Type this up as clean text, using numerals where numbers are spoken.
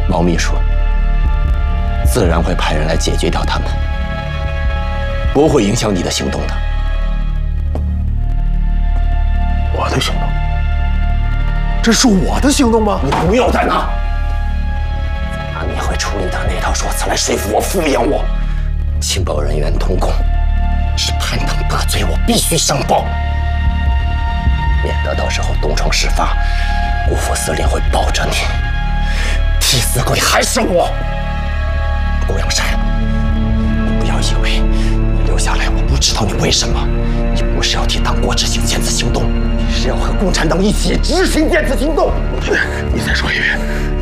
毛秘书自然会派人来解决掉他们，不会影响你的行动的。 我的行动？这是我的行动吗？ 你不要再拿你会处理的那套说辞来说服我、敷衍我。情报人员通共是攀登得罪我，必须上报，免得到时候东窗事发，顾副司令会抱着你。替死鬼还是我，顾阳山，你不要以为你留下来我不知道你为什么。你不是要替党国执行剑刺行动，你是要和共产党一起执行剑刺行动。 你再说一遍。